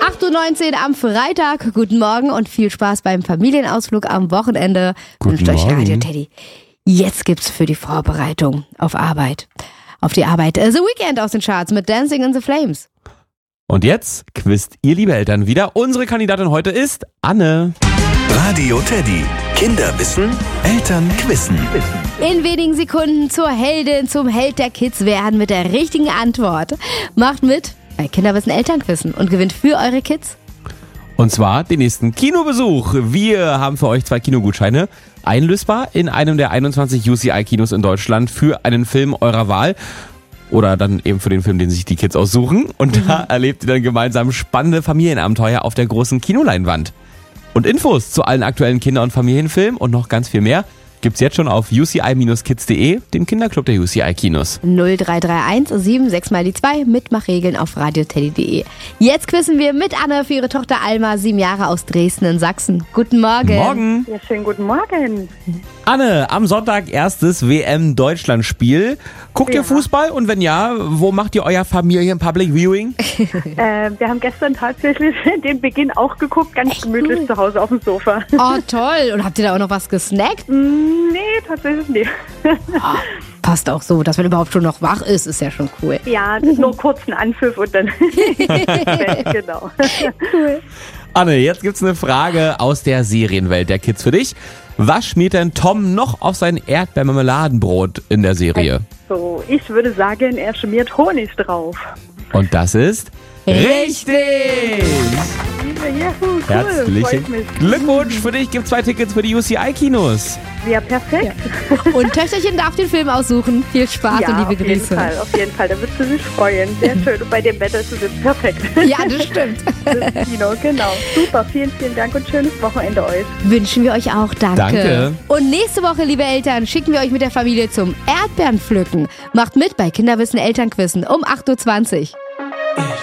8:19 Uhr am Freitag. Guten Morgen und viel Spaß beim Familienausflug am Wochenende. Guten Wünscht euch Morgen. Radio Teddy. Jetzt gibt's für die Vorbereitung auf die Arbeit The Weeknd aus den Charts mit Dancing in the Flames. Und jetzt quizt ihr, liebe Eltern, wieder. Unsere Kandidatin heute ist Anne. Radio Teddy. Kinderwissen, Eltern quizzen. In wenigen Sekunden zur Heldin, zum Held der Kids werden mit der richtigen Antwort. Macht mit bei Kinderwissen Elternquissen und gewinnt für eure Kids. Und zwar den nächsten Kinobesuch. Wir haben für euch 2 Kinogutscheine einlösbar in einem der 21 UCI-Kinos in Deutschland für einen Film eurer Wahl. Oder dann eben für den Film, den sich die Kids aussuchen. Und da erlebt ihr dann gemeinsam spannende Familienabenteuer auf der großen Kinoleinwand. Und Infos zu allen aktuellen Kinder- und Familienfilmen und noch ganz viel mehr gibt's jetzt schon auf uci-kids.de, dem Kinderclub der UCI-Kinos. 0331 76 mal die 2 Mitmachregeln auf radioteddy.de. Jetzt quizzen wir mit Anne für ihre Tochter Alma, 7 Jahre aus Dresden in Sachsen. Guten Morgen. Morgen. Ja, schönen guten Morgen. Anne, am Sonntag erstes WM-Deutschland-Spiel. Guckt ihr Fußball und wenn ja, wo macht ihr euer Familien-Public Viewing? Wir haben gestern tatsächlich den Beginn auch geguckt, ganz gemütlich cool. zu Hause auf dem Sofa. Oh, toll. Und habt ihr da auch noch was gesnackt? Nee, tatsächlich nicht. Passt auch so, dass man überhaupt schon noch wach ist ja schon cool. Ja, nur kurz einen Anpfiff und dann. Genau. Anne, jetzt gibt's eine Frage aus der Serienwelt der Kids für dich. Was schmiert denn Tom noch auf sein Erdbeermarmeladenbrot in der Serie? So, ich würde sagen, er schmiert Honig drauf. Und das ist richtig! Juhu, cool, Herzlichen freut mich. Glückwunsch! Für dich gibt's 2 Tickets für die UCI-Kinos. Ja, perfekt. Und Töchterchen darf den Film aussuchen. Viel Spaß und liebe Grüße. Auf jeden Fall, da wird sie sich freuen. Sehr schön und bei dem Wetter ist es jetzt perfekt. Ja, das stimmt. Das Kino, genau. Super, vielen, vielen Dank und schönes Wochenende euch. Wünschen wir euch auch. Danke. Danke. Und nächste Woche, liebe Eltern, schicken wir euch mit der Familie zum Erdbeerenpflücken. Macht mit bei Kinderwissen Elternquissen um 8:20 Uhr.